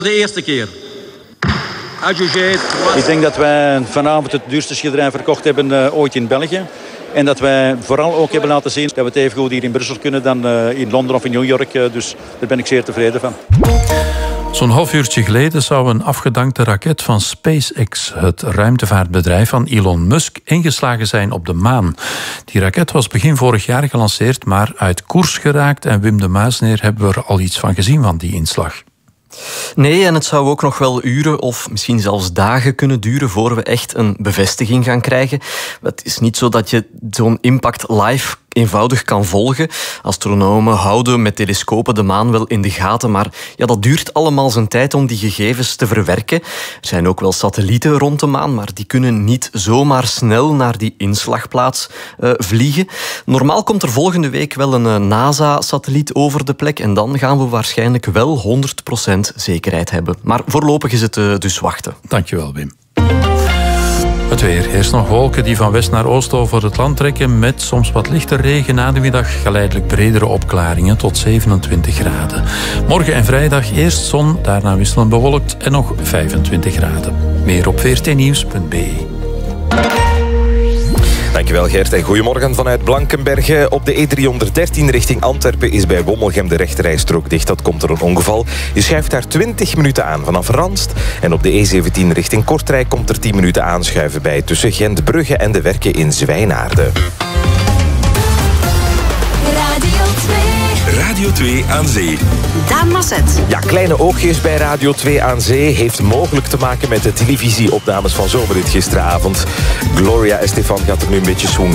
De eerste keer. Ik denk dat wij vanavond het duurste schilderij verkocht hebben ooit in België. En dat wij vooral ook hebben laten zien dat we het even goed hier in Brussel kunnen dan in Londen of in New York. Dus daar ben ik zeer tevreden van. Zo'n half uurtje geleden zou een afgedankte raket van SpaceX, het ruimtevaartbedrijf van Elon Musk, ingeslagen zijn op de maan. Die raket was begin vorig jaar gelanceerd, maar uit koers geraakt. En Wim de Muisneer, hebben we er al iets van gezien van die inslag? Nee, en het zou ook nog wel uren of misschien zelfs dagen kunnen duren voor we echt een bevestiging gaan krijgen. Het is niet zo dat je zo'n impact live eenvoudig kan volgen. Astronomen houden met telescopen de maan wel in de gaten, maar ja, dat duurt allemaal zijn tijd om die gegevens te verwerken. Er zijn ook wel satellieten rond de maan, maar die kunnen niet zomaar snel naar die inslagplaats vliegen. Normaal komt er volgende week wel een NASA-satelliet over de plek en dan gaan we waarschijnlijk wel 100% zekerheid hebben. Maar voorlopig is het dus wachten. Dankjewel, Wim. Het weer. Eerst nog wolken die van west naar oost over het land trekken met soms wat lichte regen. Na de middag geleidelijk bredere opklaringen tot 27 graden. Morgen en vrijdag eerst zon, daarna wisselend bewolkt en nog 25 graden. Meer op vrtnieuws.be. Dankjewel Gert en goedemorgen vanuit Blankenberge. Op de E313 richting Antwerpen is bij Wommelgem de rechterrijstrook dicht. Dat komt door een ongeval. Je schuift daar 20 minuten aan vanaf Ranst. En op de E17 richting Kortrijk komt er 10 minuten aanschuiven bij tussen Gent-Brugge en de Werken in Zwijnaarden. Radio 2 aan Zee. Daan Masset. Ja, kleine oogjes bij Radio 2 aan Zee heeft mogelijk te maken met de televisieopnames van Zomerrit gisteravond. Gloria Estefan gaat er nu een beetje swingen.